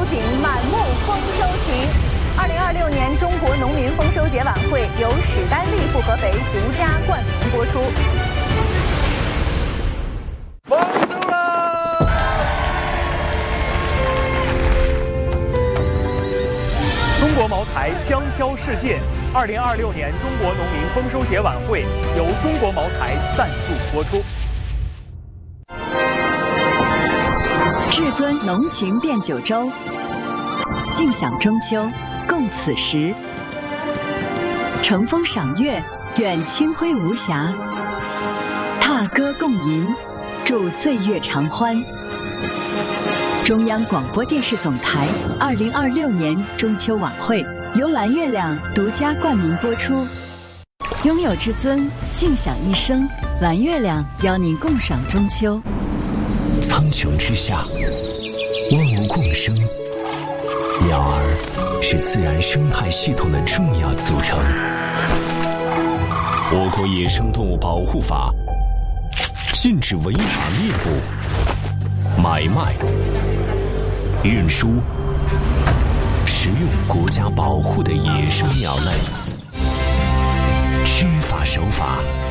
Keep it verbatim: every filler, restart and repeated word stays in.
景，满目丰收情。二零二六年中国农民丰收节晚会由史丹利复合肥独家冠名播出。 丰收啦！ 中国茅台香飘世界。二零二六年中国农民丰收节晚会由中国茅台赞助播出。 至尊浓情变九州，尽享中秋，共此时。乘风赏月，愿清辉无瑕；踏歌共吟，祝岁月长欢。中央广播电视总台二零二六年中秋晚会由蓝月亮独家冠名播出。拥有至尊，尽享一生。蓝月亮邀您共赏中秋。 苍穹之下，万物共生，鸟儿是自然生态系统的重要组成。我国野生动物保护法禁止违法猎捕、买卖、运输、食用国家保护的野生鸟类。知法守法，